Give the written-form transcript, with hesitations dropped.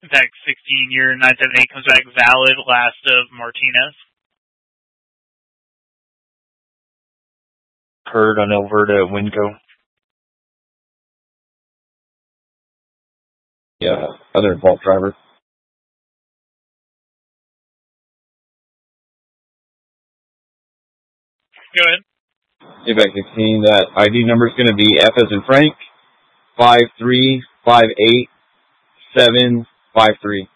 Tech 16, your 978 comes back valid, last of Martinez. Heard on Alberta Winco. Yeah, other vault driver. Go ahead. Quebec 16, that ID number is going to be F as in Frank, 5358753.